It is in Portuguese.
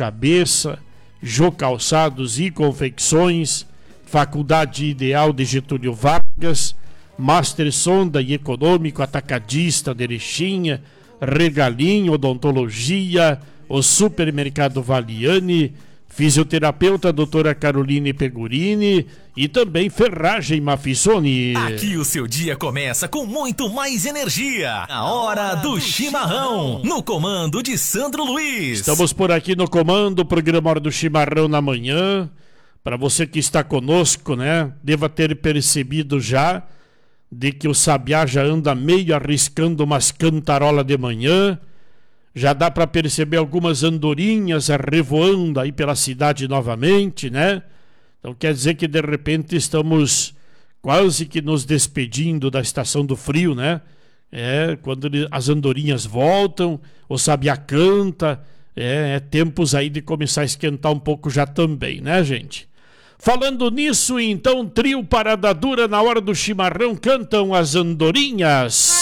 Cabeça, Jô Calçados e Confecções, Faculdade Ideal de Getúlio Vargas, Master Sonda e Econômico Atacadista de Erechim, Regalinho Odontologia, o Supermercado Valiani, fisioterapeuta doutora Caroline Pegorini e também Ferragem Mafisoni. Aqui o seu dia começa com muito mais energia. A hora do chimarrão, no comando de Sandro Luiz. Estamos por aqui no comando, programa Hora do Chimarrão na manhã. Para você que está conosco, né, deva ter percebido já de que o Sabiá já anda meio arriscando umas cantarolas de manhã. Já dá para perceber algumas andorinhas revoando aí pela cidade novamente, né? Então quer dizer que de repente estamos quase que nos despedindo da estação do frio, né? Quando as andorinhas voltam, o Sabiá canta, tempos aí de começar a esquentar um pouco já também, né, gente? Falando nisso, então, trio Parada Dura na hora do chimarrão cantam as andorinhas.